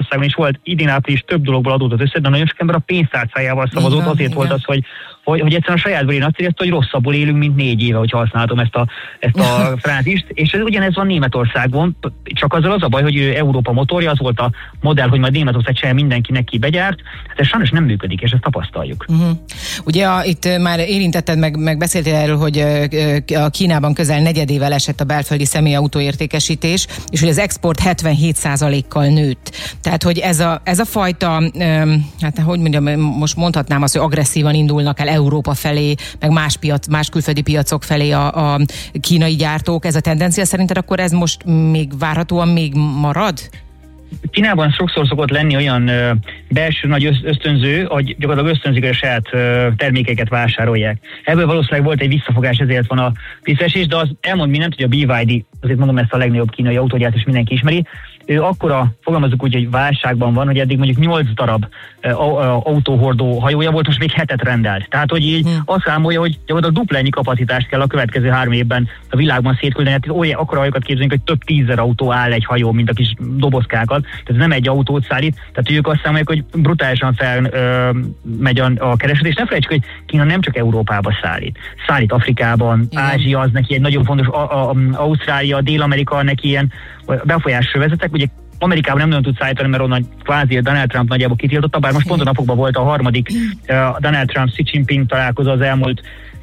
Németországban is volt idén április több dologból adódott össze, de nagyon sok ember a pénztárcájával szavazott, azért volt az, hogy egyszerűen a saját én azt érezte, hogy rosszabbul élünk, mint 4 éve, hogyha használhatom ezt a frázist, és ez ugyanez van Németországban, csak azzal az a baj, hogy Európa motorja, az volt a modell, hogy majd Németország csinál mindenkinek ki begyárt, hát ez sajnos nem működik, és ezt tapasztaljuk. Ugye itt már érintetted, meg beszéltél erről, hogy a Kínában közel negyedével esett a belföldi személyautó értékesítés, és hogy az export 77%-kal nőtt. Tehát, hogy ez a fajta, hát hogy mondjam, most mondhatnám azt, hogy agresszívan indulnak el Európa felé, meg más külföldi piacok felé a kínai gyártók, ez a tendencia szerinted akkor ez most még várhatóan még marad? Kínában sokszor szokott lenni olyan belső nagy ösztönző, hogy gyakorlatilag ösztönzik, hogy a saját termékeket vásárolják. Ebből valószínűleg volt egy visszafogás, ezért van a visszaesés, de az elmond mindent, hogy a BYD, azért mondom, ezt a legnagyobb kínai autógyárt is mindenki ismeri, ő akkora, fogalmazunk úgy, hogy válságban van, hogy eddig mondjuk 8 darab autóhordó hajója volt, most még 7-et rendelt. Tehát, hogy így azt számolja, hogy gyakorlatilag dupla ennyi kapacitást kell a következő 3 évben a világban szétküldeni. Hát olyan akkora hajókat képzelünk, hogy több 10.000 autó áll egy hajó, mint a kis dobozkákat. Tehát ez nem egy autót szállít. Tehát ők azt számolják, hogy brutálisan felmegy a kereslet, és ne felejtsük, hogy Kína nem csak Európába szállít. Szállít Afrikában, Ázsia az neki egy nagyon fontos, Ausztrália, Dél-Amerika neki ilyen befolyásos vezetek. Ugye Amerikában nem nagyon tud szállítani, mert onnan kvázi Donald Trump nagyjából kitiltotta, bár most pont a napokban volt a harmadik Donald Trump Xi Jinping találkozó az elmúlt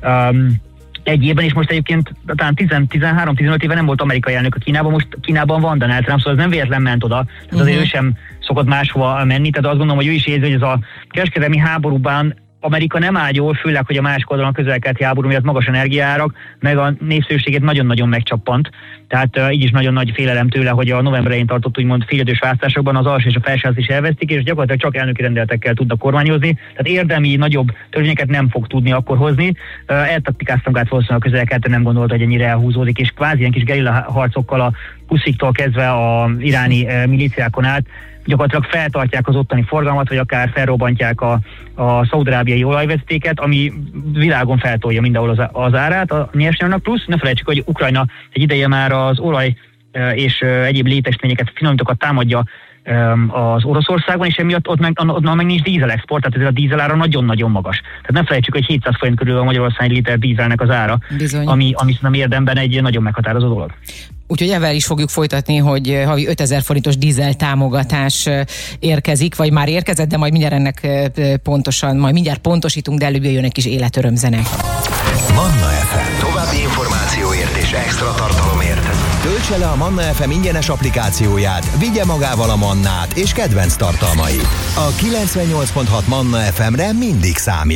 egy évben, és most egyébként talán 13-15 éve nem volt amerikai elnök a Kínában, most Kínában van Donald Trump, szóval ez nem véletlen ment oda, tehát azért ő sem szokott máshova menni, tehát azt gondolom, hogy ő is érzi, hogy ez a kereskedelmi háborúban Amerika nem áll jól, főleg, hogy a másik oldalon a közel-keleti háború miatt magas energiaárak, meg a népszerűségét nagyon-nagyon megcsappant. Tehát így is nagyon nagy félelem tőle, hogy a november elején tartott úgymond félidős választásokban az alsó és a felsőház is elvesztik, és gyakorlatilag csak elnöki rendeletekkel tudnak kormányozni. Tehát érdemi, nagyobb törvényeket nem fog tudni akkor hozni. Eltaktikáztam át valószínűleg a közel-keleten, nem gondolta, hogy ennyire elhúzódik, és kvázi ilyen kis gerilla harcokkal a Husziktól kezdve a iráni milíciákon át gyakorlatilag feltartják az ottani forgalmat, vagy akár felrobbantják a szaúd-arábiai olajvezetéket, ami világon feltolja mindenhol az árát a nyersanyagnak, plusz ne felejtsük, hogy Ukrajna egy ideje már az olaj és egyéb létesítményeket, finomítókat támadja az Oroszországban, és emiatt ott meg nincs dízelexport, tehát ezért a dízelára nagyon-nagyon magas. Tehát ne felejtsük, hogy 700 forint körül a Magyarország egy liter dízelnek az ára, ami szerintem érdemben egy nagyon meghatározó dolog. Úgyhogy ezzel is fogjuk folytatni, hogy havi 5000 forintos dízel támogatás érkezik, vagy már érkezett, de majd mindjárt ennek mindjárt pontosítunk, de előbb jön egy kis életörömzene. Manna FM. További információért és extra tartalomért. Töltse le a Manna FM ingyenes applikációját, vigye magával a Mannát és kedvenc tartalmait. A 98.6 Manna FM-re mindig számít.